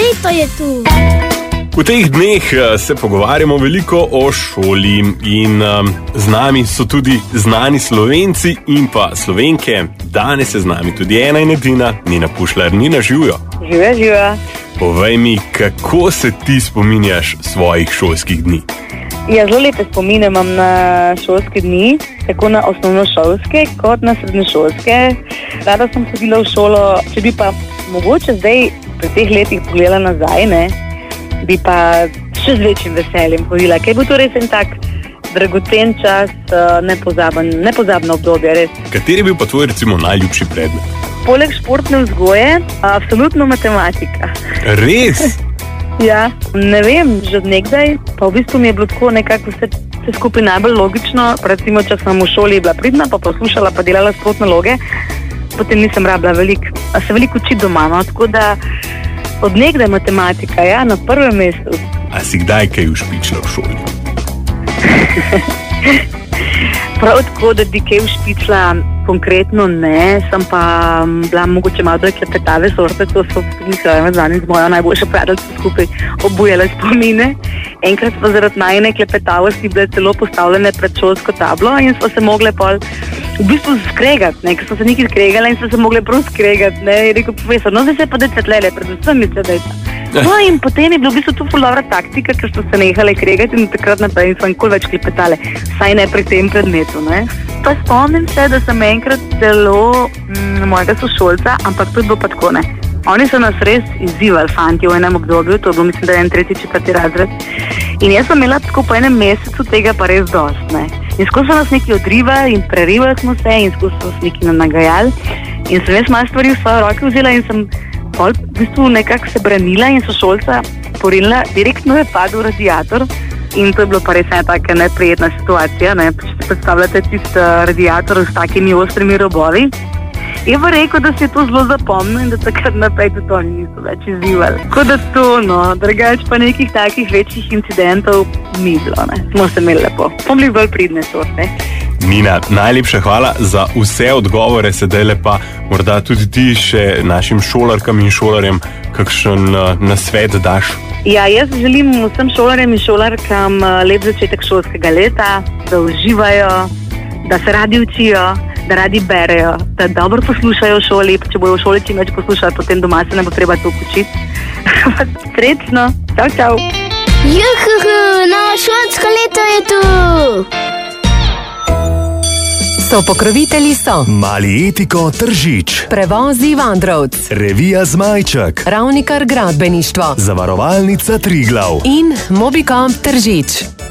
leto je tu. V teh dneh se pogovarjamo veliko o šoli in z nami so tudi znani Slovenci in pa Slovenke. Danes je z nami tudi ena in edina Nina Pušlar. Nina, živjo. Živa. Povej mi, kako se ti spominjaš svojih šolskih dni? Ja, zelo lepe spomine imam na šolske dni, tako na osnovnošolske kot na srednješolske. Rada sem hodila v šolo, če bi pa mogoče zdaj pri teh letih pogledala nazaj, ne, bi pa še z večjim veseljem hodila, ker bo to res en tak dragocen čas, nepozabno obdobje, res. Kateri je bil pa tvoj recimo najljubši predmet? Poleg športne vzgoje, absolutno matematika. Res? Ja, ne vem, že od nekdaj, pa v bistvu mi je bilo tako nekako vse skupaj najbolj logično. Recimo, če sem v šoli bila pridna, pa poslušala, pa delala sprotne naloge, potem nisem rabila se veliko učiti doma, no? Tako da od nekdaj matematika, ja, na prvem mestu. A si kdaj kaj ušpičila v šoli? Prav tako, da bi kaj ušpičila konkretno ne, sem pa bila mogoče malo klepetave sorte, to so z mojo najboljšo prijateljico skupaj obujale spomine. Enkrat smo zaradi najine klepetavosti bile celo postavljene pred šolsko tablo in smo se mogle pol v bistvu skregati, ne, ker smo se nekaj skregala in smo se mogle prav skregati, ne, je rekel profesor, no zdaj se pa decvetlele, predvsem mi se dejta. No in potem je bilo v bistvu to ful dobra taktika, ker so se nehale kregati in takrat naprej smo nikoli več klepetale, saj ne pri tem predmetu, ne. Pa spomnim se, da sem enkrat celo mojega sošolca, ampak to je bilo pa tako, ne. Oni so nas res izzivali, fanti, v enem obdobju, to je bilo, mislim, da je 3., 4. razred. In jaz sem imela tako po enem mesecu tega pa res dost, ne. In skozi so nas nekaj odrivali in prerivali smo se in skozi so nas nekaj nagajali. In sem jaz malo stvari v svoje roke vzela in sem pol v bistvu nekako se branila in sošolca porinila, direktno je padel radiator. In to je bilo pa res ena taka neprijetna situacija, ne. Če si predstavljate tisti radiator s takimi ostrimi robovi. Je pa rekel, da si je to zelo zapomnil in da takrat naprej tudi oni niso več izzivali. Tako da to, no, drugače pa nekih takih večjih incidentov ni bilo, ne. Smo se imeli lepo. Smo bili bolj pridne sorte. Nina, najlepša hvala za vse odgovore, sedaj lepa morda tudi ti še našim šolarkam in šolarjem kakšen nasvet daš. Ja, jaz želim vsem šolarjem in šolarkam lep začetek šolskega leta, da uživajo, da se radi učijo, da radi berejo, da dobro poslušajo v šoli, če bojo v šoli čim več poslušali, potem doma se ne bo treba toliko učiti. Srečno, čau. Juhuhu, novo šolsko leto je tu! Sopokrovitelji so Mali Etiko Tržič, Prevozi Vandrovc, Revija Zmajček, Ravnikar gradbeništvo, Zavarovalnica Triglav in Mobikom Tržič.